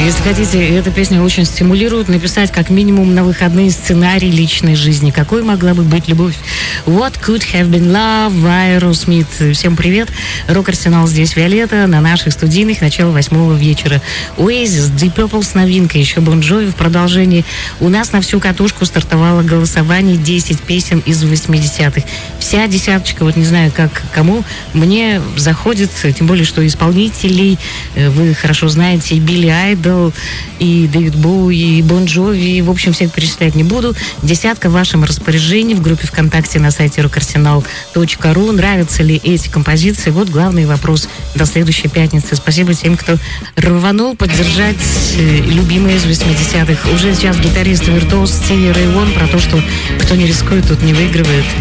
Если хотите, эта песня очень стимулирует написать как минимум на выходные сценарий личной жизни. Какой могла бы быть любовь? What could have been love? Aerosmith. Всем привет. Рок-арсенал здесь Виолетта. На наших студийных начало 8 вечера. Oasis, Deep Purple с новинкой. Еще Bon Jovi в продолжении. У нас на всю катушку стартовало голосование 10 песен из 80-х. Вся десяточка, вот не знаю, как кому, мне заходит, тем более, что исполнителей вы хорошо знаете, и Билли Айдол, и Дэвид Боуи, и Бон Джови, в общем, всех перечислять не буду. Десятка в вашем распоряжении в группе ВКонтакте на сайте rockarsenal.ru. Нравятся ли эти композиции? Вот главный вопрос до следующей пятницы. Спасибо тем, кто рванул поддержать любимые из 80-х. Уже сейчас гитарист-виртуоз Стиви Рэй Вон про то, что кто не рискует, тот не выигрывает.